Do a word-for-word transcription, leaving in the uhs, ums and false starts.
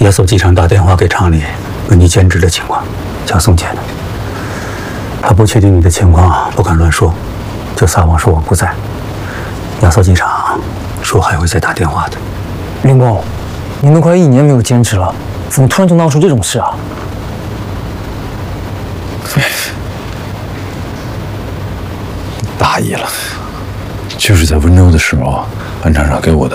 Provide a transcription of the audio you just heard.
亚索机场打电话给厂里，问你兼职的情况，想送钱的。他不确定你的情况，不敢乱说，就撒谎说我不在。亚索机场说还会再打电话的。 林工，您都快一年没有兼职了，怎么突然就闹出这种事啊？ 大意了，就是在温州的时候，安厂长给我的